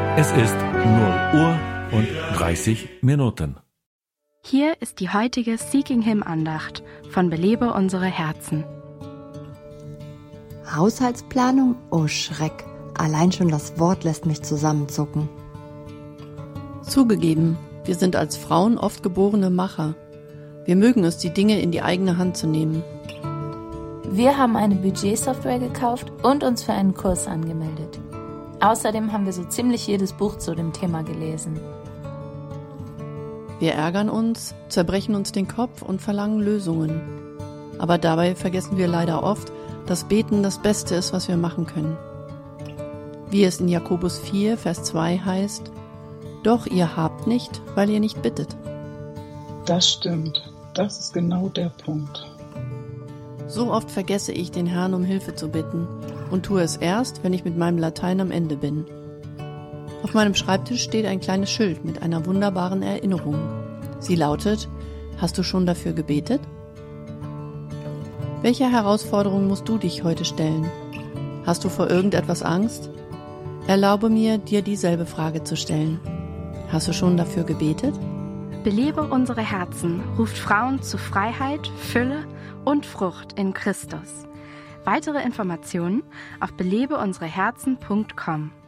Es ist 0 Uhr und 30 Minuten. Hier ist die heutige Seeking Him Andacht von Belebe unsere Herzen. Haushaltsplanung? Oh Schreck, allein schon das Wort lässt mich zusammenzucken. Zugegeben, wir sind als Frauen oft geborene Macher. Wir mögen es, die Dinge in die eigene Hand zu nehmen. Wir haben eine Budgetsoftware gekauft und uns für einen Kurs angemeldet. Außerdem haben wir so ziemlich jedes Buch zu dem Thema gelesen. Wir ärgern uns, zerbrechen uns den Kopf und verlangen Lösungen. Aber dabei vergessen wir leider oft, dass Beten das Beste ist, was wir machen können. Wie es in Jakobus 4, Vers 2 heißt: Doch ihr habt nicht, weil ihr nicht bittet. Das stimmt. Das ist genau der Punkt. So oft vergesse ich, den Herrn um Hilfe zu bitten und tue es erst, wenn ich mit meinem Latein am Ende bin. Auf meinem Schreibtisch steht ein kleines Schild mit einer wunderbaren Erinnerung. Sie lautet: Hast du schon dafür gebetet? Welcher Herausforderung musst du dich heute stellen? Hast du vor irgendetwas Angst? Erlaube mir, dir dieselbe Frage zu stellen. Hast du schon dafür gebetet? Belebe unsere Herzen ruft Frauen zu Freiheit, Fülle und Frucht in Christus. Weitere Informationen auf belebeunsereherzen.com.